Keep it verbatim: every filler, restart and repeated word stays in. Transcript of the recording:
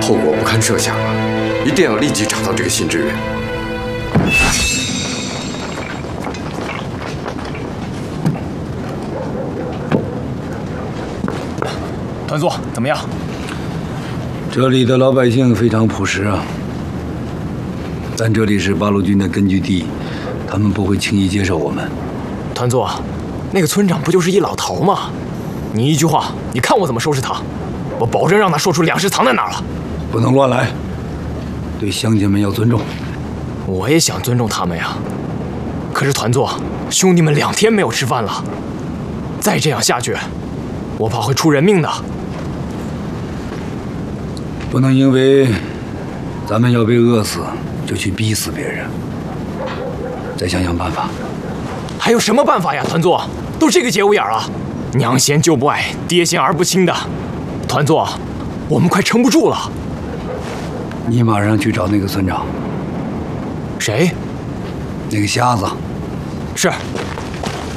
后果不堪设想啊！一定要立即找到这个辛志远。 团座怎么样？ 这里的老百姓非常朴实啊，但这里是八路军的根据地，他们不会轻易接受我们。 团座，那个村长不就是一老头吗？你一句话，你看我怎么收拾他！我保证让他说出粮食藏在哪儿了。 不能乱来，对乡亲们要尊重。 我也想尊重他们呀，可是团座，兄弟们两天没有吃饭了，再这样下去，我怕会出人命的。 不能因为咱们要被饿死，就去逼死别人。再想想办法。 还有什么办法呀，团座？都这个节骨眼了，娘嫌舅不爱，爹嫌儿不亲的，团座，我们快撑不住了。 你马上去找那个村长。 谁？ 那个瞎子。 是。